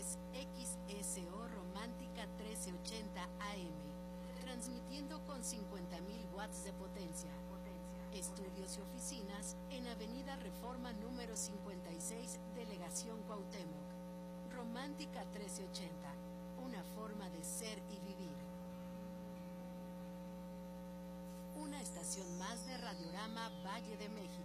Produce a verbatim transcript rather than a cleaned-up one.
es X S O Romántica trece ochenta A M, transmitiendo con cincuenta mil watts de potencia. Estudios y oficinas en Avenida Reforma número cincuenta y seis, Delegación Cuauhtémoc. Romántica trece ochenta, una forma de ser y vivir. Una estación más de Radiorama Valle de México.